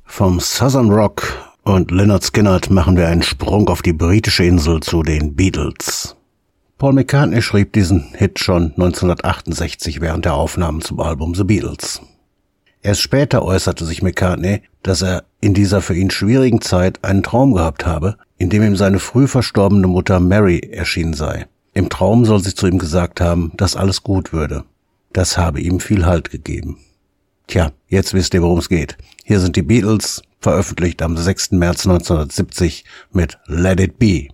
Vom Southern Rock und Lynyrd Skynyrd machen wir einen Sprung auf die britische Insel zu den Beatles. Paul McCartney schrieb diesen Hit schon 1968 während der Aufnahmen zum Album The Beatles. Erst später äußerte sich McCartney, dass er in dieser für ihn schwierigen Zeit einen Traum gehabt habe, in dem ihm seine früh verstorbene Mutter Mary erschienen sei. Im Traum soll sie zu ihm gesagt haben, dass alles gut würde. Das habe ihm viel Halt gegeben. Tja, jetzt wisst ihr, worum es geht. Hier sind die Beatles, veröffentlicht am 6. März 1970 mit Let It Be.